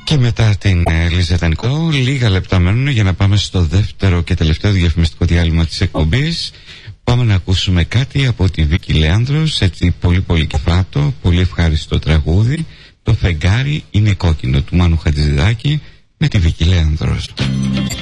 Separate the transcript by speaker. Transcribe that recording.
Speaker 1: Και μετά την Λίζα Νικό, λίγα λεπτά μένουν για να πάμε στο δεύτερο και τελευταίο διαφημιστικό διάλειμμα της εκπομπής. Πάμε να ακούσουμε κάτι από τη Βίκη Λέανδρος, έτσι πολύ πολύ κεφάτο, πολύ ευχάριστο τραγούδι. Το φεγγάρι είναι κόκκινο του Μάνου Χατζηδάκη με τη Βίκη Λέανδρος.